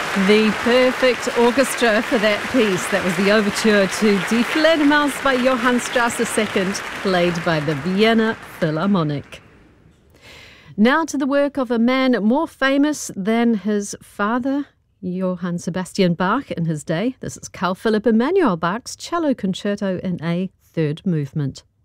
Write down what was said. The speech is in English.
The perfect orchestra for that piece. That was the overture to Die Fledermaus by Johann Strauss II, played by the Vienna Philharmonic. Now to the work of a man more famous than his father, Johann Sebastian Bach, in his day. This is Carl Philipp Emanuel Bach's Cello Concerto in A, third movement.